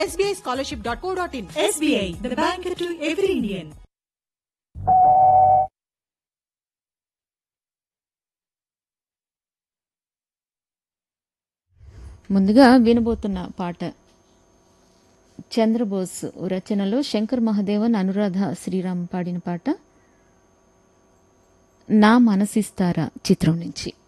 sbischolarship.co.in. SBI, the bank to every Indian. ముందుగా వినబోతున్న పాట చంద్రబోస్ రచనలో శంకర్ మహాదేవన్, అనురాధ శ్రీరామ్ పాడిన పాట నా మనసిస్తారా చిత్రం నుంచి.